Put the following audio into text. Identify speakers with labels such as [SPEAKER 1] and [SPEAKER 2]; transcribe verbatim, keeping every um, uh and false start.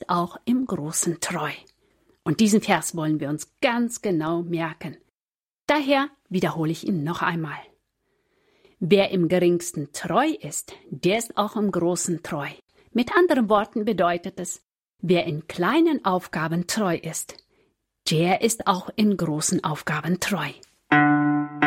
[SPEAKER 1] ist auch im Großen treu. Und diesen Vers wollen wir uns ganz genau merken. Daher wiederhole ich ihn noch einmal. Wer im Geringsten treu ist, der ist auch im Großen treu. Mit anderen Worten bedeutet es, wer in kleinen Aufgaben treu ist, der ist auch in großen Aufgaben treu.